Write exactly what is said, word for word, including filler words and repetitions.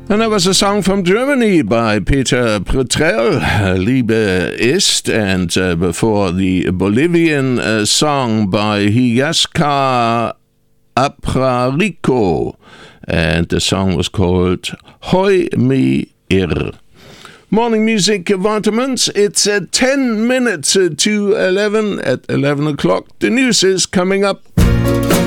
And that was a song from Germany by Peter Pretrell, Liebe ist, and uh, before the Bolivian uh, song by Hiyaska Aprarico, and the song was called Hoi Mi Ir. Morning Music Vitamins, it's uh, ten minutes to eleven at eleven o'clock. The news is coming up.